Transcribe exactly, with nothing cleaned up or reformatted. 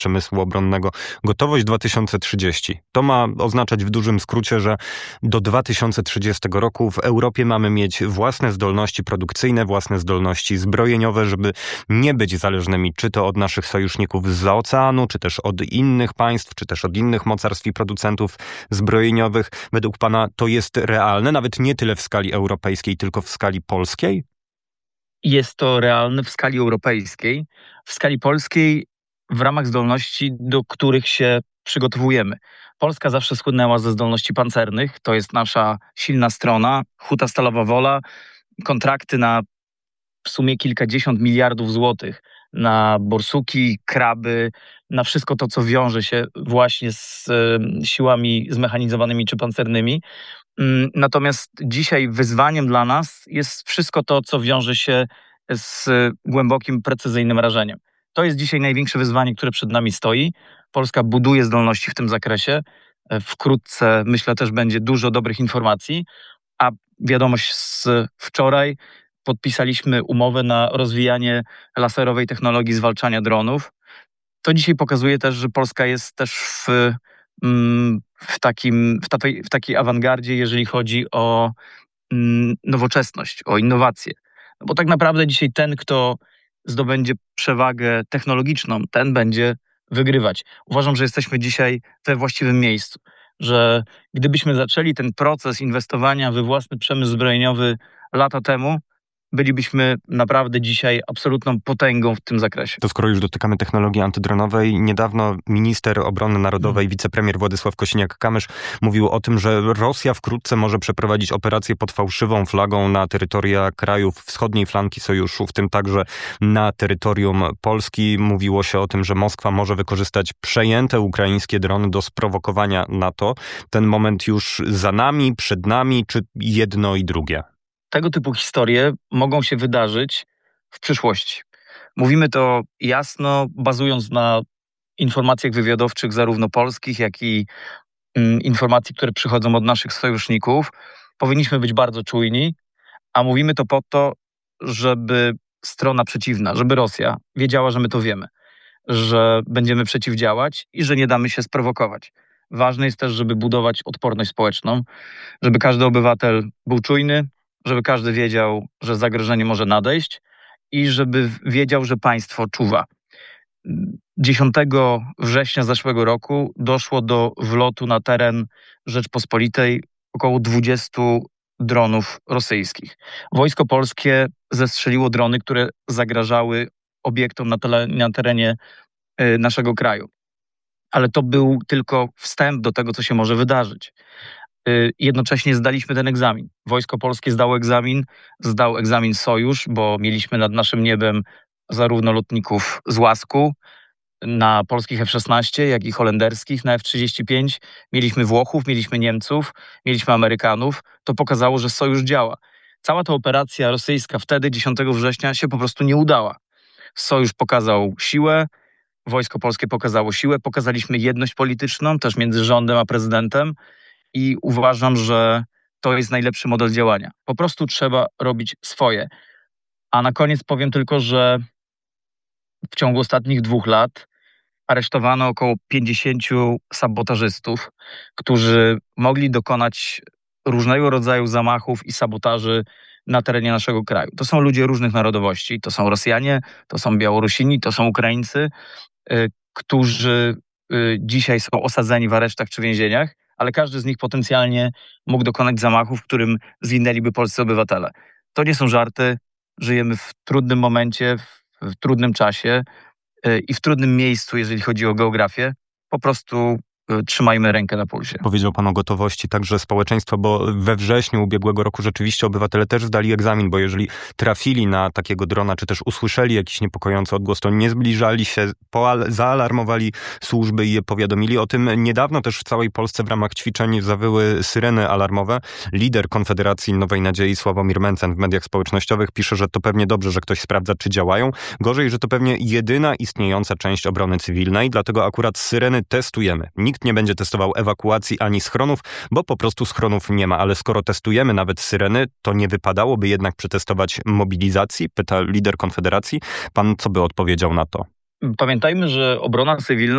przemysłu obronnego. Gotowość dwa tysiące trzydzieści. To ma oznaczać w dużym skrócie, że do dwa tysiące trzydziestego roku w Europie mamy mieć własne zdolności produkcyjne, własne zdolności zbrojeniowe, żeby nie być zależnymi czy to od naszych sojuszników zza oceanu, czy też od innych państw, czy też od innych mocarstw i producentów zbrojeniowych. Według pana to jest realne, nawet nie tyle w skali europejskiej, tylko w skali polskiej? Jest to realne w skali europejskiej. W skali polskiej w ramach zdolności, do których się przygotowujemy. Polska zawsze słynęła ze zdolności pancernych. To jest nasza silna strona. Huta Stalowa Wola, kontrakty na w sumie kilkadziesiąt miliardów złotych na borsuki, kraby, na wszystko to, co wiąże się właśnie z y, siłami zmechanizowanymi czy pancernymi. Natomiast dzisiaj wyzwaniem dla nas jest wszystko to, co wiąże się z głębokim, precyzyjnym rażeniem. To jest dzisiaj największe wyzwanie, które przed nami stoi. Polska buduje zdolności w tym zakresie. Wkrótce, myślę, też będzie dużo dobrych informacji. A wiadomość z wczoraj, podpisaliśmy umowę na rozwijanie laserowej technologii zwalczania dronów. To dzisiaj pokazuje też, że Polska jest też w w, takim, w, takiej, w takiej awangardzie, jeżeli chodzi o mm, nowoczesność, o innowacje. No bo tak naprawdę dzisiaj ten, kto zdobędzie przewagę technologiczną, ten będzie wygrywać. Uważam, że jesteśmy dzisiaj we właściwym miejscu, że gdybyśmy zaczęli ten proces inwestowania we własny przemysł zbrojeniowy lata temu, bylibyśmy naprawdę dzisiaj absolutną potęgą w tym zakresie. To skoro już dotykamy technologii antydronowej, niedawno minister obrony narodowej, hmm. wicepremier Władysław Kosiniak-Kamysz mówił o tym, że Rosja wkrótce może przeprowadzić operację pod fałszywą flagą na terytoria krajów wschodniej flanki sojuszu, w tym także na terytorium Polski. Mówiło się o tym, że Moskwa może wykorzystać przejęte ukraińskie drony do sprowokowania NATO. Ten moment już za nami, przed nami, czy jedno i drugie? Tego typu historie mogą się wydarzyć w przyszłości. Mówimy to jasno, bazując na informacjach wywiadowczych zarówno polskich, jak i mm, informacji, które przychodzą od naszych sojuszników. Powinniśmy być bardzo czujni, a mówimy to po to, żeby strona przeciwna, żeby Rosja wiedziała, że my to wiemy, że będziemy przeciwdziałać i że nie damy się sprowokować. Ważne jest też, żeby budować odporność społeczną, żeby każdy obywatel był czujny, żeby każdy wiedział, że zagrożenie może nadejść i żeby wiedział, że państwo czuwa. dziesiątego września zeszłego roku doszło do wlotu na teren Rzeczpospolitej około dwudziestu dronów rosyjskich. Wojsko polskie zestrzeliło drony, które zagrażały obiektom na, tele, na terenie y, naszego kraju. Ale to był tylko wstęp do tego, co się może wydarzyć. Jednocześnie zdaliśmy ten egzamin. Wojsko Polskie zdało egzamin, zdał egzamin Sojusz, bo mieliśmy nad naszym niebem zarówno lotników z Łasku na polskich F szesnaście, jak i holenderskich na F trzydzieści pięć. Mieliśmy Włochów, mieliśmy Niemców, mieliśmy Amerykanów. To pokazało, że Sojusz działa. Cała ta operacja rosyjska wtedy, dziesiątego września, się po prostu nie udała. Sojusz pokazał siłę, Wojsko Polskie pokazało siłę, pokazaliśmy jedność polityczną też między rządem a prezydentem. I uważam, że to jest najlepszy model działania. Po prostu trzeba robić swoje. A na koniec powiem tylko, że w ciągu ostatnich dwóch lat aresztowano około pięćdziesięciu sabotażystów, którzy mogli dokonać różnego rodzaju zamachów i sabotaży na terenie naszego kraju. To są ludzie różnych narodowości. To są Rosjanie, to są Białorusini, to są Ukraińcy, y, którzy y, dzisiaj są osadzeni w aresztach czy więzieniach, ale każdy z nich potencjalnie mógł dokonać zamachu, w którym zginęliby polscy obywatele. To nie są żarty. Żyjemy w trudnym momencie, w, w trudnym czasie yy, i w trudnym miejscu, jeżeli chodzi o geografię. Po prostu yy, trzymajmy rękę na pulsie. Powiedział pan o gotowości także społeczeństwa, bo we wrześniu ubiegłego roku rzeczywiście obywatele też zdali egzamin, bo jeżeli trafili na takiego drona, czy też usłyszeli jakiś niepokojący odgłos, to nie zbliżali się, poal- zaalarmowali służby i je powiadomili o tym. Niedawno też w całej Polsce w ramach ćwiczeń zawyły syreny alarmowe. Lider Konfederacji Nowej Nadziei Sławomir Mencen w mediach społecznościowych pisze, że to pewnie dobrze, że ktoś sprawdza, czy działają. Gorzej, że to pewnie jedyna istniejąca część obrony cywilnej, dlatego akurat syreny testujemy. Nikt nie będzie testował ewakuacji ani schronów, bo po prostu schronów nie ma. Ale skoro testujemy nawet syreny, to nie wypadałoby jednak przetestować mobilizacji? Pyta lider Konfederacji. Pan co by odpowiedział na to? Pamiętajmy, że obrona cywilna